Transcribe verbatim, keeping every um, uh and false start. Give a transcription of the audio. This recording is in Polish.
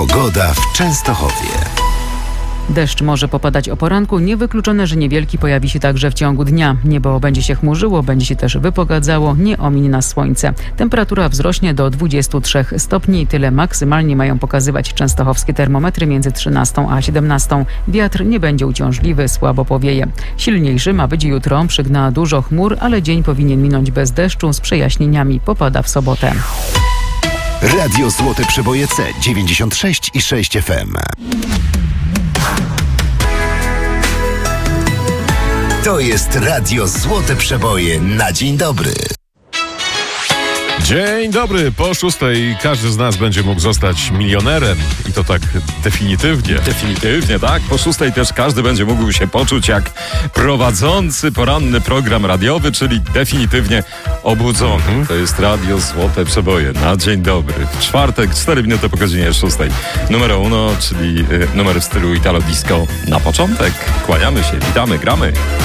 Pogoda w Częstochowie. Deszcz może popadać o poranku, niewykluczone, że niewielki pojawi się także w ciągu dnia. Niebo będzie się chmurzyło, będzie się też wypogadzało, nie ominie nas słońce. Temperatura wzrośnie do dwudziestu trzech stopni, tyle maksymalnie mają pokazywać częstochowskie termometry między trzynastą a siedemnastą. Wiatr nie będzie uciążliwy, słabo powieje. Silniejszy ma być jutro, przygna dużo chmur, ale dzień powinien minąć bez deszczu z przejaśnieniami. Popada w sobotę. Radio Złote Przeboje C dziewięćdziesiąt sześć i sześć F M. To jest Radio Złote Przeboje na dzień dobry. Dzień dobry, po szóstej każdy z nas będzie mógł zostać milionerem i to tak definitywnie. Definitywnie, tak. Po szóstej też każdy będzie mógł się poczuć jak prowadzący poranny program radiowy, czyli definitywnie obudzony. Mhm. To jest Radio Złote Przeboje na dzień dobry. W czwartek, cztery minuty po godzinie szóstej. Numero uno, czyli y, numer w stylu Italo Disco na początek. Kłaniamy się, witamy, gramy.